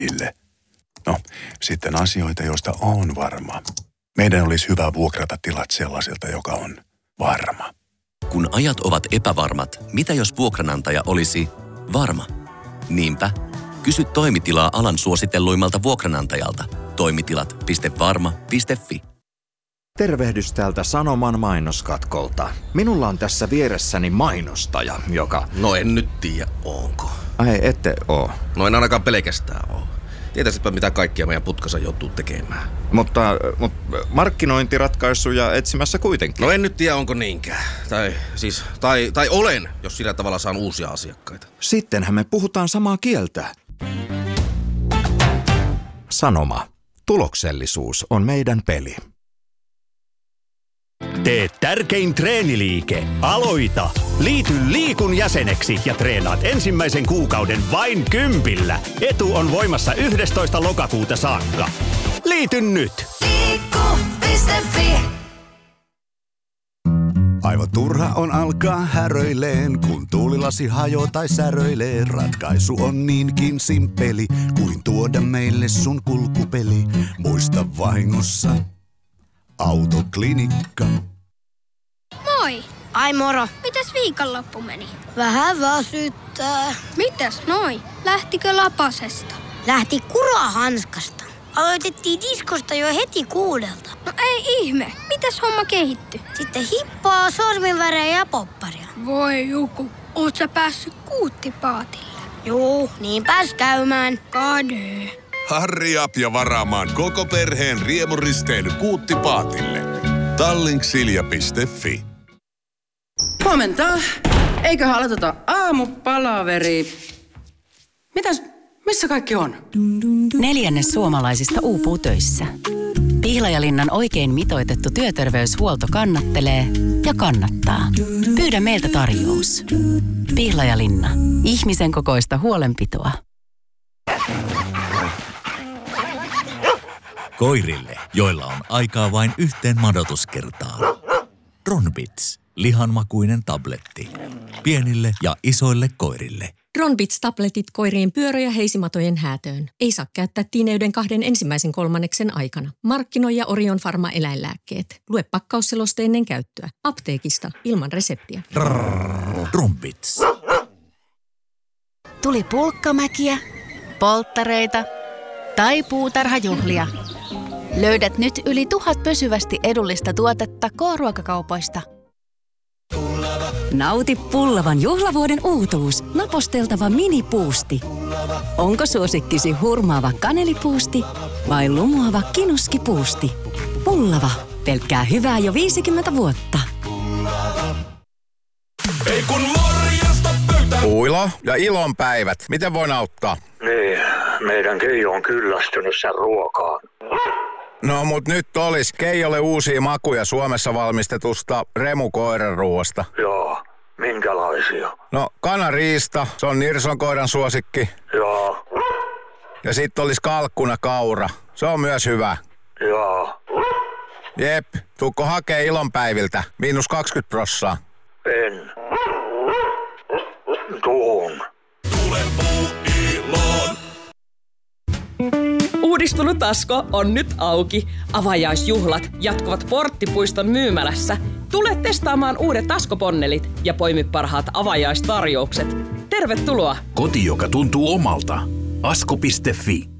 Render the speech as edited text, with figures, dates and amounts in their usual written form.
No, sitten asioita, joista on varma. Meidän olisi hyvä vuokrata tilat sellaisilta, joka on varma. Kun ajat ovat epävarmat, mitä jos vuokranantaja olisi varma? Niinpä, kysy toimitilaa alan suositelluimmalta vuokranantajalta. Toimitilat.varma.fi. Tervehdys täältä Sanoman mainoskatkolta. Minulla on tässä vieressäni mainostaja, joka... No en nyt tiedä, onko. Ai, ette oo. No en ainakaan pelkästään oo. Tietäisitpä mitä kaikkia meidän putkassa joutuu tekemään. Mutta markkinointiratkaisuja etsimässä kuitenkin. No en nyt tiedä, onko niinkään. Tai olen, jos sillä tavalla saan uusia asiakkaita. Sittenhän me puhutaan samaa kieltä. Sanoma. Tuloksellisuus on meidän peli. Tee tärkein treeniliike. Aloita! Liity Liikun jäseneksi ja treenaat ensimmäisen kuukauden vain 10. Etu on voimassa 11. lokakuuta saakka. Liity nyt! Liikku.fi. Aivan turha on alkaa häröileen, kun tuulilasi hajoo tai säröilee. Ratkaisu on niinkin simppeli, kuin tuoda meille sun kulkupeli. Muista vahingossa Autoklinikka. Moi! Ai moro! Mitäs viikonloppu meni? Vähän väsyttää. Mitäs noi? Lähtikö lapasesta? Lähti kurahanskasta. Aloitettiin diskosta jo heti 6. No ei ihme. Mitäs homma kehittyi? Sitten hippaa, sorminvärejä ja popparia. Voi Juku, oot sä päässyt kuuttipaatille? Juu, niin pääs käymään. Kade. Hurry up ja varaamaan koko perheen riemuristeily Kuuttipaatille. Tallinksilja.fi. Huomenta. Eiköhän aloiteta aamupalaveri. Missä kaikki on? 4 suomalaisista uupuu töissä. Pihlajalinnan oikein mitoitettu työterveyshuolto kannattelee ja kannattaa. Pyydä meiltä tarjous. Pihlajalinna. Ihmisen kokoista huolenpitoa. Koirille, joilla on aikaa vain yhteen madotuskertaan. Ronbits. Lihanmakuinen tabletti. Pienille ja isoille koirille. Ronbits-tabletit koirien pyörä- ja heisimatojen häätöön. Ei saa käyttää tiineyden 2 ensimmäisen kolmanneksen aikana. Markkinoija Orion Pharma eläinlääkkeet. Lue pakkausseloste ennen käyttöä. Apteekista ilman reseptiä. Ronbits. Tuli pulkkamäkiä, polttareita tai puutarhajuhlia. Löydät nyt yli 1000 pysyvästi edullista tuotetta K-ruokakaupoista. Nauti Pullavan juhlavuoden uutuus, naposteltava minipuusti. Onko suosikkisi hurmaava kanelipuusti vai lumoava kinuskipuusti? Pullava, pelkkää hyvää jo 50 vuotta. Ei kun morjesta pöytään! Uilo ja ilonpäivät. Miten voin auttaa? Niin, meidän Keijo on kyllästynyt sen ruokaan. No mut nyt olis Keijolle uusia makuja Suomessa valmistetusta Remu-koiranruoasta. Joo, minkälaisia? No kanariista, se on Nirson koiran suosikki. Joo. Ja sit olis kalkkuna kaura, se on myös hyvä. Joo. Jep, tuukko hakee ilonpäiviltä, -20%. En. Tuun. Tule Puuiloon. Uudistunut Asko on nyt auki. Avajaisjuhlat jatkuvat Porttipuiston myymälässä. Tule testaamaan uudet Asko-ponnelit ja poimi parhaat avajaistarjoukset. Tervetuloa! Koti, joka tuntuu omalta. Asko.fi.